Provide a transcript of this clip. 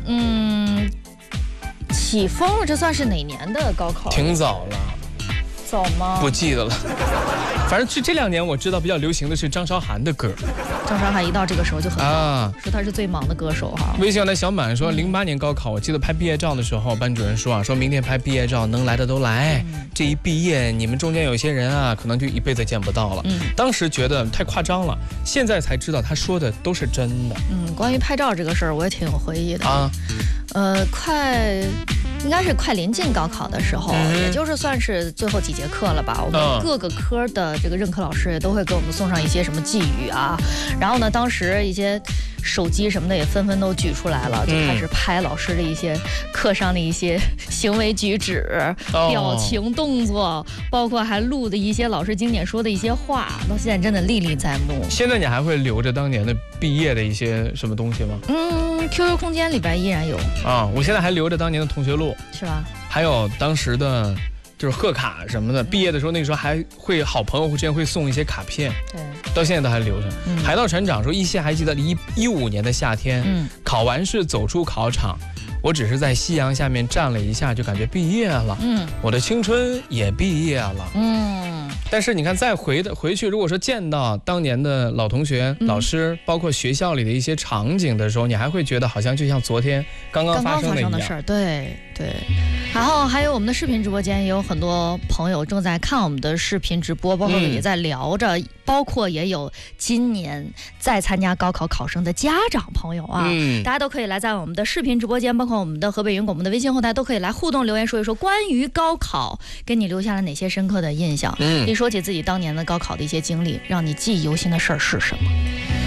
起风了，这算是哪年的高考？ 挺早了。 早吗？ 不记得了。反正这2年我知道比较流行的是张韶涵的歌。 张韶涵一到这个时候就很忙，说她是最忙的歌手哈。 微信上的小满说，08年高考，我记得拍毕业照的时候，班主任说说明天拍毕业照，能来的都来。这一毕业，你们中间有些人啊，可能就一辈子见不到了。当时觉得太夸张了，现在才知道他说的都是真的。 关于拍照这个事儿，我也挺有回忆的啊。应该是快临近高考的时候，也就是算是最后几节课了吧。我们各个科的这个任课老师也都会给我们送上一些什么寄语啊。然后呢，当时一些手机什么的也纷纷都举出来了，就开始拍老师的一些课上的一些行为举止、表情动作，包括还录的一些老师经典说的一些话，到现在真的历历在目。 现在你还会留着当年的毕业的一些什么东西吗 ？QQ 空间里边依然有啊，我现在还留着当年的同学录， 是吧？ 还有当时的就是贺卡什么的，毕业的时候那个时候还会好朋友之间会送一些卡片， 对， 到现在都还留着。海盗船长说，依稀还记得15年的夏天，考完试走出考场，我只是在夕阳下面站了一下，就感觉毕业了，我的青春也毕业了，但是你看，再回去，如果说见到当年的老同学、老师，包括学校里的一些场景的时候，你还会觉得好像就像昨天刚刚发生的一样。 事儿，对。然后还有我们的视频直播间，也有很多朋友正在看我们的视频直播，包括也在聊着，包括也有今年在参加高考考生的家长朋友啊，大家都可以来在我们的视频直播间，包括我们的河北云广播的微信后台，都可以来互动留言说一说关于高考给你留下了哪些深刻的印象。你说起自己当年的高考的一些经历，让你记忆犹新的事儿是什么？